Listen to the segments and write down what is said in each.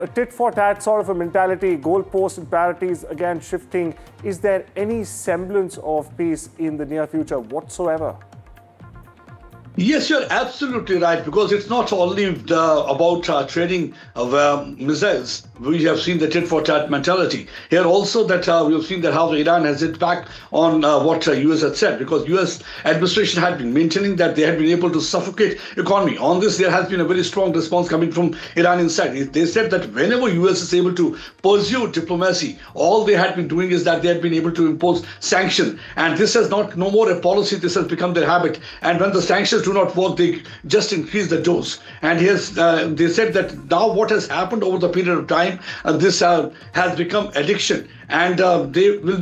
a tit-for-tat sort of a mentality, goalposts and priorities again shifting. Is there any semblance of peace in the near future whatsoever? Yes, you're absolutely right, because it's not only about trading of missiles. We have seen the tit-for-tat mentality. Here also that we've seen that how Iran has hit back on what US had said, because US administration had been maintaining that they had been able to suffocate economy. On this, there has been a very strong response coming from Iran inside. They said that whenever US is able to pursue diplomacy, all they had been doing is that they had been able to impose sanctions. And this has no more a policy, this has become their habit. And when the sanctions do not work, they just increase the dose. And here's they said that now what has happened over the period of time, this has become addiction, and they will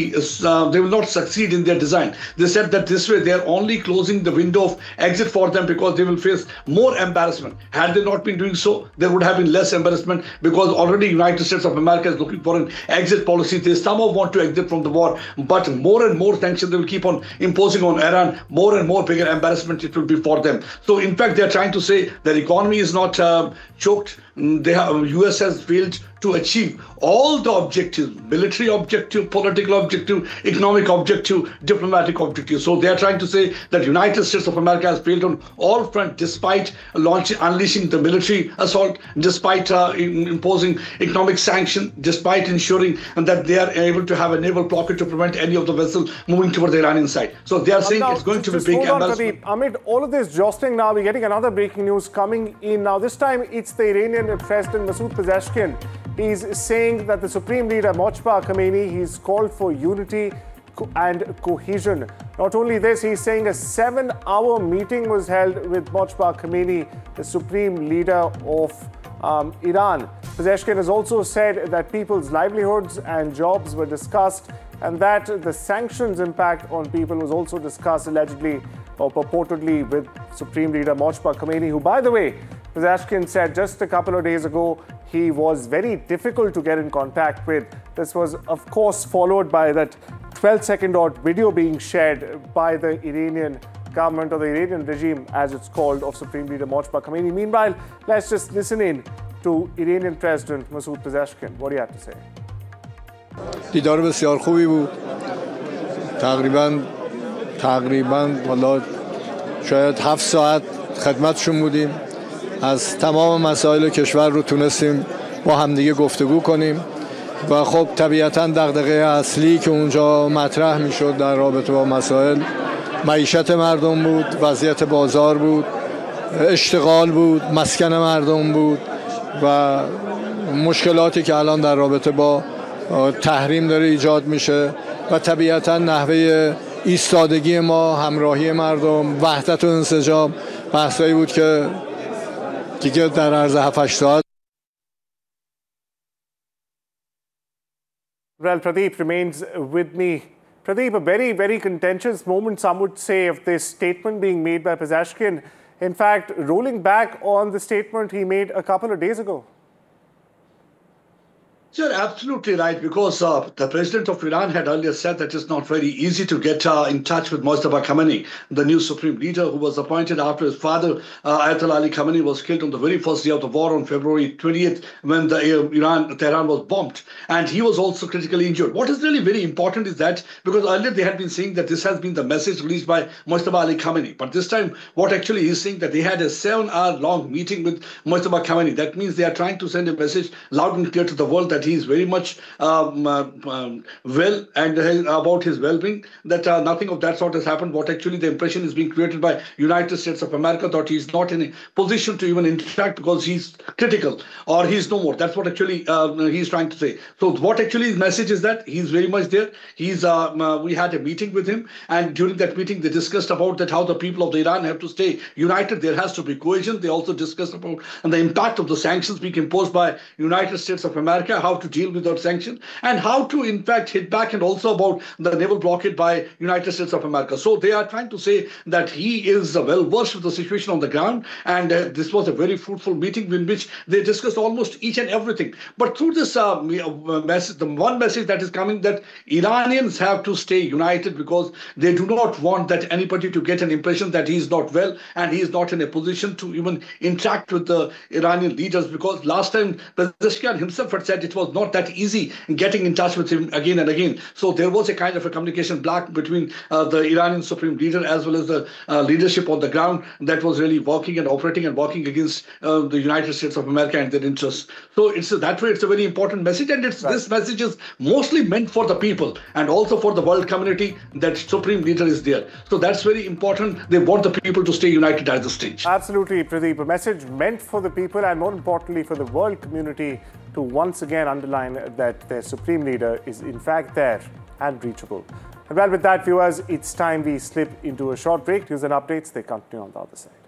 not succeed in their design. They said that this way they are only closing the window of exit for them, because they will face more embarrassment. Had they not been doing so, there would have been less embarrassment, because already United States of America is looking for an exit policy. They somehow want to exit from the war, but more and more sanctions they will keep on imposing on Iran, more and more bigger embarrassment it will be for them. So in fact, they are trying to say their economy is not choked. US has failed to achieve all the objectives: military objective, political objective, economic objective, diplomatic objective. So they are trying to say that United States of America has failed on all fronts, despite unleashing the military assault, despite imposing economic sanction, despite ensuring that they are able to have a naval blockade to prevent any of the vessels moving towards the Iranian side. So they are saying it's going to be big embarrassment. Amid all of this jostling, now we're getting another breaking news coming in. Now this time it's the Iranian President Masoud Pezeshkian. He's saying that the Supreme Leader Mojtaba Khomeini, he's called for unity and cohesion. Not only this, he's saying a 7-hour meeting was held with Mojtaba Khomeini, the Supreme Leader of Iran. Pezeshkian has also said that people's livelihoods and jobs were discussed, and that the sanctions impact on people was also discussed allegedly or purportedly with Supreme Leader Mojtaba Khomeini, who, by the way, Pezeshkian said just a couple of days ago he was very difficult to get in contact with. This was, of course, followed by that 12-second odd video being shared by the Iranian government, or the Iranian regime as it's called, of Supreme Leader Mojtaba Khomeini. Meanwhile, let's just listen in to Iranian President Masoud Pezeshkian. What do you have to say? دیدار بسیار خوبی بود. تقریبا حالا شاید 7 ساعت خدمتشون بودیم. از تمام مسائل کشور رو تونستیم با همدیگه گفتگو کنیم و خب طبیعتاً دغدغه اصلی که اونجا مطرح میشد در رابطه با مسائل معیشت مردم بود، وضعیت بازار بود، اشتغال بود، مسکن مردم بود و مشکلاتی که الان در رابطه با تحریم داره ایجاد میشه و طبیعتاً نحوه ایستادگی ما، همراهی مردم، وحدت و انسجام، بحثایی بود که دیگه در عرض 7-8 ساعت. Well, Pradeep remains with me. Pradeep, a very, very contentious moment, some would say, of this statement being made by Pezeshkian. In fact, rolling back on the statement he made a couple of days ago. You're absolutely right, because the president of Iran had earlier said that it's not very easy to get in touch with Mojtaba Khomeini, the new supreme leader who was appointed after his father, Ayatollah Ali Khamenei, was killed on the very first day of the war on February 20th when Tehran was bombed. And he was also critically injured. What is really very important is that, because earlier they had been saying that this has been the message released by Mojtaba Ali Khamenei. But this time, what actually he's saying, that they had a 7-hour-long meeting with Mojtaba Khomeini. That means they are trying to send a message loud and clear to the world that he is very much well and about his well-being, that nothing of that sort has happened. What actually the impression is being created by United States of America, that he's not in a position to even interact because he's critical or he's no more. That's what actually he's trying to say. So what actually his message is that he's very much there. He's we had a meeting with him, and during that meeting they discussed about that how the people of Iran have to stay united. There has to be cohesion. They also discussed about the impact of the sanctions being imposed by United States of America, how to deal with that sanction and how to, in fact, hit back, and also about the naval blockade by United States of America. So they are trying to say that he is well versed with the situation on the ground, and this was a very fruitful meeting in which they discussed almost each and everything. But through this message, the one message that is coming, that Iranians have to stay united, because they do not want that anybody to get an impression that he is not well and he is not in a position to even interact with the Iranian leaders, because last time Pezeshkian himself had said it was not that easy getting in touch with him again and again. So there was a kind of a communication block between the Iranian supreme leader as well as the leadership on the ground that was really working and operating and working against the United States of America and their interests. So it's that way, it's a very important message, and it's this message is mostly meant for the people and also for the world community, that supreme leader is there. So that's very important. They want the people to stay united at this stage. Absolutely, Pradeep. A message meant for the people and, more importantly, for the world community to once again underline that their supreme leader is in fact there and reachable. And well, with that, viewers, it's time we slip into a short break. News and updates, they continue on the other side.